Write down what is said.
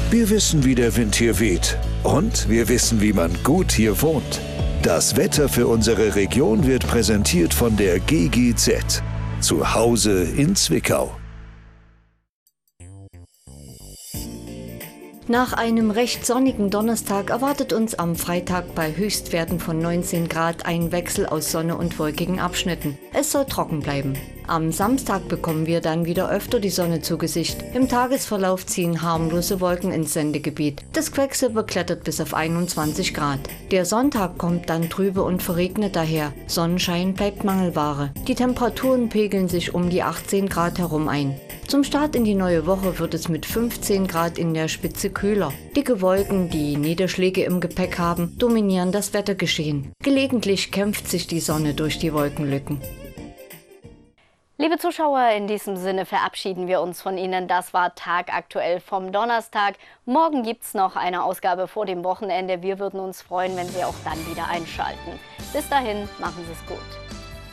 Wir wissen, wie der Wind hier weht. Und wir wissen, wie man gut hier wohnt. Das Wetter für unsere Region wird präsentiert von der GGZ. Zu Hause in Zwickau. Nach einem recht sonnigen Donnerstag erwartet uns am Freitag bei Höchstwerten von 19 Grad ein Wechsel aus Sonne und wolkigen Abschnitten. Es soll trocken bleiben. Am Samstag bekommen wir dann wieder öfter die Sonne zu Gesicht. Im Tagesverlauf ziehen harmlose Wolken ins Sendegebiet. Das Quecksilber klettert bis auf 21 Grad. Der Sonntag kommt dann trübe und verregnet daher. Sonnenschein bleibt Mangelware. Die Temperaturen pegeln sich um die 18 Grad herum ein. Zum Start in die neue Woche wird es mit 15 Grad in der Spitze kühler. Dicke Wolken, die Niederschläge im Gepäck haben, dominieren das Wettergeschehen. Gelegentlich kämpft sich die Sonne durch die Wolkenlücken. Liebe Zuschauer, in diesem Sinne verabschieden wir uns von Ihnen. Das war Tagaktuell vom Donnerstag. Morgen gibt es noch eine Ausgabe vor dem Wochenende. Wir würden uns freuen, wenn Sie auch dann wieder einschalten. Bis dahin, machen Sie es gut.